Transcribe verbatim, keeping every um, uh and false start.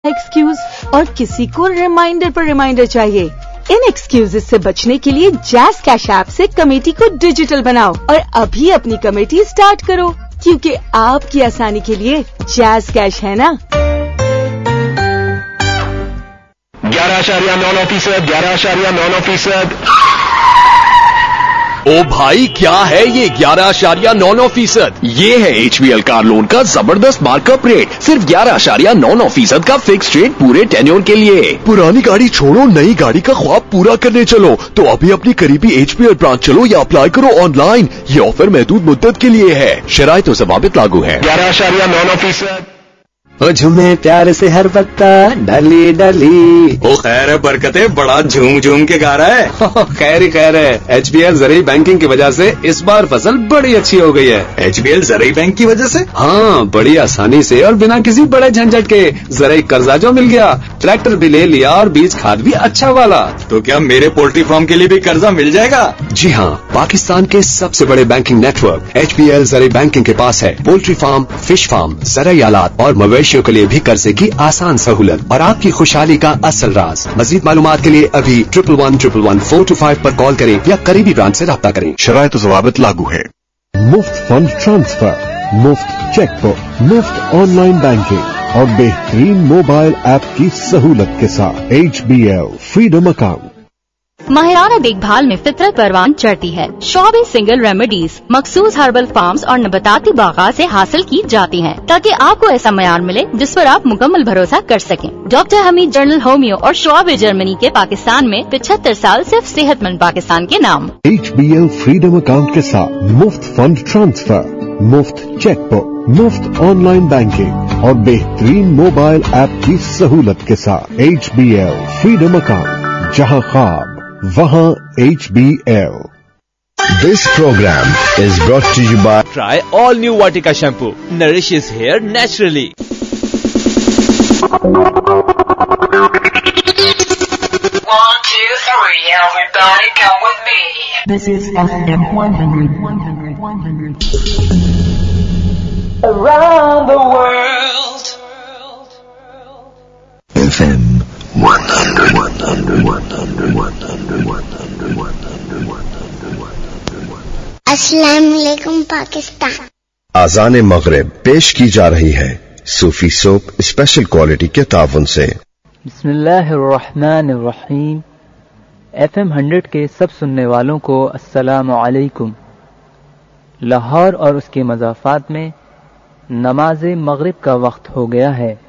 Excuse اور کسی کو ریمائنڈر پر ریمائنڈر چاہیے. ان ایکسکیوز سے بچنے کے لیے جیز کیش ایپ سے کمیٹی کو ڈیجیٹل بناؤ اور ابھی اپنی کمیٹی سٹارٹ کرو, کیونکہ آپ کی آسانی کے لیے جیز کیش ہے نا. گیارہ اشاریہ نو فیصد گیارہ اشاریہ نو فیصد او بھائی کیا ہے یہ گیارہ اشاریہ نو نو فیصد؟ یہ ہے H be L car loan کا زبردست مارک اپ ریٹ, صرف گیارہ اشاریہ نو نو فیصد کا فکس ریٹ پورے ٹینیور کے لیے. پرانی گاڑی چھوڑو, نئی گاڑی کا خواب پورا کرنے چلو تو ابھی اپنی قریبی ایچ بی ایل برانچ چلو یا اپلائی کرو آن لائن. یہ آفر محدود مدت کے لیے ہے, شرائط و ضوابط لاگو ہے. گیارہ اشاریہ نو نو فیصد وہ جھومے پیار سے ہر پتا ڈلی ڈلی. وہ خیر ہے برکتیں, بڑا جھوم جھوم کے گا رہا ہے. خیر ہی خیر ہے. ایچ بی ایل زرعی بینکنگ کی وجہ سے اس بار فصل بڑی اچھی ہو گئی ہے. ایچ بی ایل زرعی بینک کی وجہ سے؟ ہاں, بڑی آسانی سے اور بنا کسی بڑے جھنجٹ کے زرعی قرضہ جو مل گیا, ٹریکٹر بھی لے لیا اور بیج کھاد بھی اچھا والا. تو کیا میرے پولٹری فارم کے لیے بھی قرضہ مل جائے گا؟ جی ہاں, پاکستان کے سب سے بڑے banking net work H be L زرعی بینکنگ کے پاس ہے پولٹری فارم, فش فارم, زرعی آلات اور مویشیوں کے لیے بھی قرضے کی آسان سہولت اور آپ کی خوشحالی کا اصل راز. مزید معلومات کے لیے ابھی triple one triple one four to five پر کال کریں یا قریبی برانچ سے رابطہ کریں. شرائط و ضوابط لاگو ہے. مفت فنڈ ٹرانسفر, مفت چیک بک, مفت آن لائن بینکنگ اور بہترین موبائل ایپ کی سہولت کے ساتھ H be L freedom account. ماہرانہ دیکھ بھال میں فطرت پروان چڑھتی ہے. شعبے سنگل ریمیڈیز مخصوص ہربل فارمز اور نباتاتی باغات سے حاصل کی جاتی ہیں تاکہ آپ کو ایسا معیار ملے جس پر آپ مکمل بھروسہ کر سکیں. ڈاکٹر حمید جنرل ہومیو اور شعبے جرمنی کے پاکستان میں پچہتر سال صرف صحت مند پاکستان کے نام. H be L freedom account کے ساتھ مفت فنڈ ٹرانسفر, مفت چیک بک, مفت آن لائن بینکنگ اور بہترین موبائل ایپ کی سہولت کے ساتھ H be L freedom account. جہاں خواب وہاں H be L. This program is brought to you by Try all new Vatika shampoo. Nourishes hair naturally. One, two, three, everybody come with me. This is F M one hundred, one hundred, one hundred. Around the world. F M one hundred, one hundred, one hundred, one hundred, one hundred, one hundred, one hundred. السلام علیکم پاکستان. آذان مغرب پیش کی جا رہی ہے صوفی soup special quality کے تعاون سے. بسم اللہ الرحمن الرحیم. ایف ایم ہنڈریڈ کے سب سننے والوں کو السلام علیکم. لاہور اور اس کے مضافات میں نماز مغرب کا وقت ہو گیا ہے.